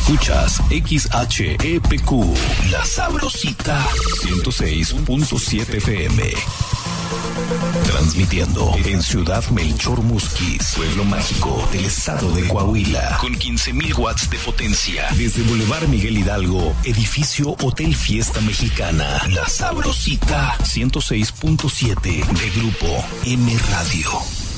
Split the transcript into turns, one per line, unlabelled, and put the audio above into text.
Escuchas XHEPQ, La Sabrosita, 106.7 FM. Transmitiendo en Ciudad Melchor Musquis, pueblo mágico del estado de Coahuila, con 15,000 watts de potencia. Desde Boulevard Miguel Hidalgo, edificio Hotel Fiesta Mexicana. La Sabrosita, 106.7 de Grupo M Radio.